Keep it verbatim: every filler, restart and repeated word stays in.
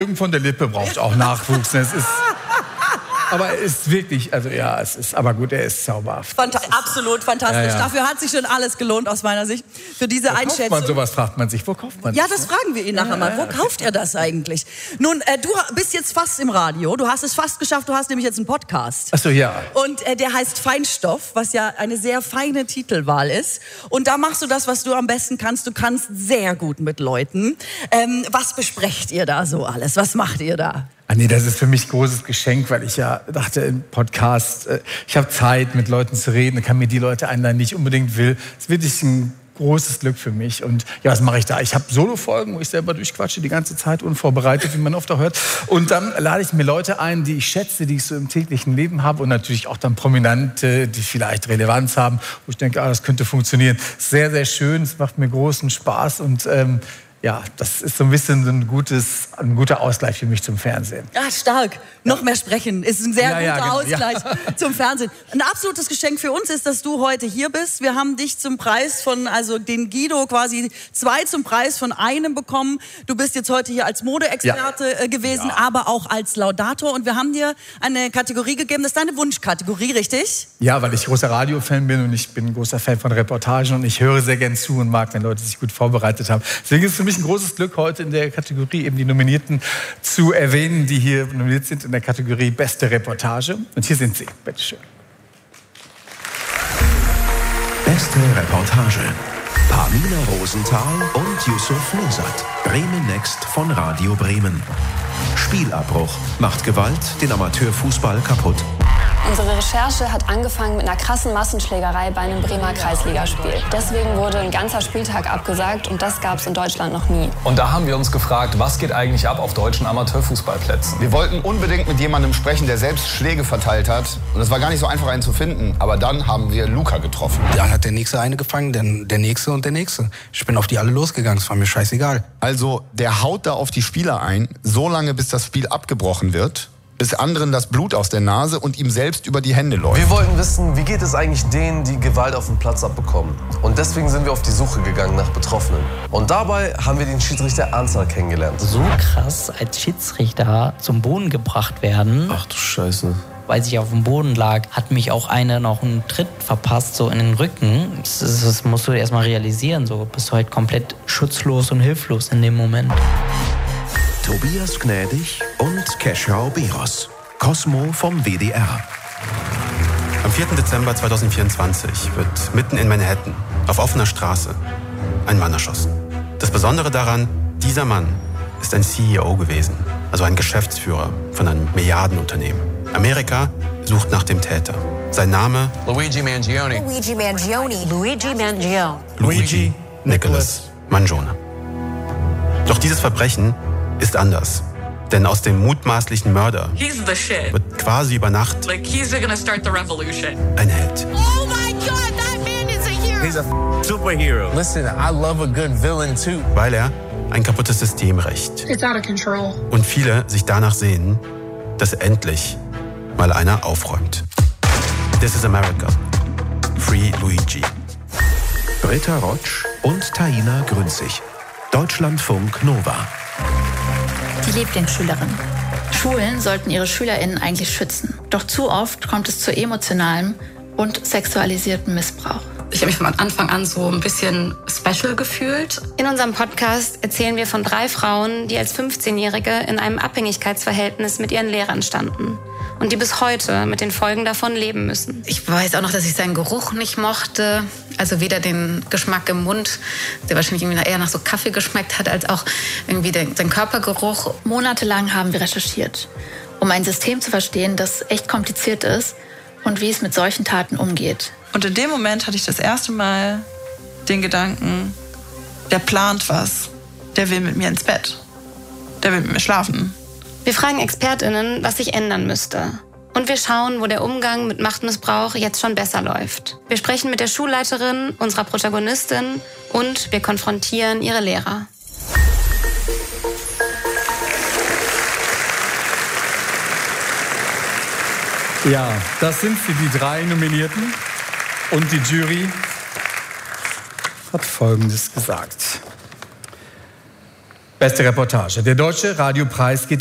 Jürgen von der Lippe braucht auch Nachwuchs. Es ist, aber er ist wirklich, also ja, es ist, aber gut, er ist zauberhaft. Phanta ist, absolut fantastisch. Ja, ja. Dafür hat sich schon alles gelohnt aus meiner Sicht. Für diese wo Einschätzung. Kauft man sowas, fragt man sich. Wo kauft man Ja, das? das fragen wir ihn nachher mal. Wo kauft er das eigentlich? Nun, äh, du bist jetzt fast im Radio. Du hast es fast geschafft. Du hast nämlich jetzt einen Podcast. Ach so, ja. Und äh, der heißt Feinstoff, was ja eine sehr feine Titelwahl ist. Und da machst du das, was du am besten kannst. Du kannst sehr gut mit Leuten. Ähm, was besprecht ihr da so alles? Was macht ihr da? Ah nee, das ist für mich ein großes Geschenk, weil ich ja dachte im Podcast, äh, ich habe Zeit, mit Leuten zu reden, kann mir die Leute einladen, die ich unbedingt will. Das ist wirklich ein großes Glück für mich. Und ja, was mache ich da? Ich habe Solo-Folgen, wo ich selber durchquatsche die ganze Zeit, unvorbereitet, wie man oft auch hört. Und dann lade ich mir Leute ein, die ich schätze, die ich so im täglichen Leben habe und natürlich auch dann Prominente, die vielleicht Relevanz haben, wo ich denke, ah, das könnte funktionieren. Sehr, sehr schön, es macht mir großen Spaß und ähm, ja, das ist so ein bisschen ein, gutes, ein guter Ausgleich für mich zum Fernsehen. Ja, stark. Noch ja. mehr sprechen ist ein sehr ja, guter ja, genau. Ausgleich ja. zum Fernsehen. Ein absolutes Geschenk für uns ist, dass du heute hier bist. Wir haben dich zum Preis von, also den Guido quasi zwei zum Preis von einem bekommen. Du bist jetzt heute hier als Modeexperte ja. gewesen, ja. aber auch als Laudator. Und wir haben dir eine Kategorie gegeben, das ist deine Wunschkategorie, richtig? Ja, weil ich großer Radiofan bin und ich bin ein großer Fan von Reportagen und ich höre sehr gern zu und mag, wenn Leute sich gut vorbereitet haben. Deswegen ist es für mich ein großes Glück, heute in der Kategorie eben die Nominierten zu erwähnen, die hier nominiert sind in der Kategorie Beste Reportage. Und hier sind sie. Bitte schön. Beste Reportage. Pamina Rosenthal und Yusuf Nesat. Bremen Next von Radio Bremen. Spielabbruch. Macht Gewalt den Amateurfußball kaputt? Unsere Recherche hat angefangen mit einer krassen Massenschlägerei bei einem Bremer Kreisligaspiel. Deswegen wurde ein ganzer Spieltag abgesagt und das gab es in Deutschland noch nie. Und da haben wir uns gefragt, was geht eigentlich ab auf deutschen Amateurfußballplätzen? Wir wollten unbedingt mit jemandem sprechen, der selbst Schläge verteilt hat. Und es war gar nicht so einfach, einen zu finden. Aber dann haben wir Luca getroffen. Dann hat der Nächste eine gefangen, dann der Nächste und der Nächste. Ich bin auf die alle losgegangen, es war mir scheißegal. Also der haut da auf die Spieler ein, so lange bis das Spiel abgebrochen wird, bis anderen das Blut aus der Nase und ihm selbst über die Hände läuft. Wir wollten wissen, wie geht es eigentlich denen, die Gewalt auf dem Platz abbekommen. Und deswegen sind wir auf die Suche gegangen nach Betroffenen. Und dabei haben wir den Schiedsrichter Ernstner kennengelernt. So krass als Schiedsrichter zum Boden gebracht werden. Ach du Scheiße. Als ich auf dem Boden lag, hat mich auch einer noch einen Tritt verpasst, so in den Rücken. Das, das, das musst du erst mal realisieren. So bist du halt komplett schutzlos und hilflos in dem Moment. Tobias Gnädig und Keschrau Beros. Cosmo vom W D R. Am vierten Dezember zweitausendvierundzwanzig wird mitten in Manhattan, auf offener Straße, ein Mann erschossen. Das Besondere daran, dieser Mann ist ein C E O gewesen, also ein Geschäftsführer von einem Milliardenunternehmen. Amerika sucht nach dem Täter. Sein Name? Luigi Mangione. Luigi Mangione. Luigi Mangione. Luigi Nicholas Mangione. Doch dieses Verbrechen ist anders. Denn aus dem mutmaßlichen Mörder wird quasi über Nacht like he's gonna start the revolution. ein Held. Oh my God, that man is a hero. He's a superhero. Listen, I love a good villain too. Weil er ein kaputtes System rächt. It's out of control. Und viele sich danach sehnen, dass endlich mal einer aufräumt. This is America. Free Luigi. Britta Rotsch und Taina Grünzig. Deutschlandfunk Nova. Die Lieblingsschülerin. Schulen sollten ihre SchülerInnen eigentlich schützen. Doch zu oft kommt es zu emotionalem und sexualisiertem Missbrauch. Ich habe mich von Anfang an so ein bisschen special gefühlt. In unserem Podcast erzählen wir von drei Frauen, die als fünfzehnjährige in einem Abhängigkeitsverhältnis mit ihren Lehrern standen. Und die bis heute mit den Folgen davon leben müssen. Ich weiß auch noch, dass ich seinen Geruch nicht mochte. Also weder den Geschmack im Mund, der wahrscheinlich irgendwie eher nach so Kaffee geschmeckt hat, als auch irgendwie den, den Körpergeruch. Monatelang haben wir recherchiert, um ein System zu verstehen, das echt kompliziert ist und wie es mit solchen Taten umgeht. Und in dem Moment hatte ich das erste Mal den Gedanken, der plant was, der will mit mir ins Bett, der will mit mir schlafen. Wir fragen ExpertInnen, was sich ändern müsste. Und wir schauen, wo der Umgang mit Machtmissbrauch jetzt schon besser läuft. Wir sprechen mit der Schulleiterin, unserer Protagonistin und wir konfrontieren ihre Lehrer. Ja, das sind sie, die drei Nominierten. Und die Jury hat Folgendes gesagt. Beste Reportage. Der Deutsche Radiopreis geht